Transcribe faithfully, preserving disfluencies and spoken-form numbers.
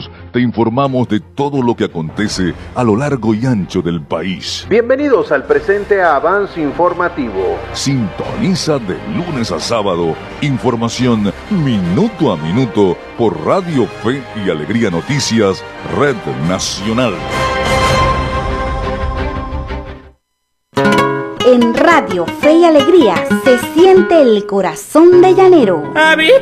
minutos te informamos de todo lo que acontece a lo largo y ancho del país. Bienvenidos al presente avance informativo. Sintoniza de lunes a sábado información minuto a minuto por Radio Fe y Alegría Noticias, Red Nacional. En Radio Fe y Alegría se siente el corazón de llanero. A mí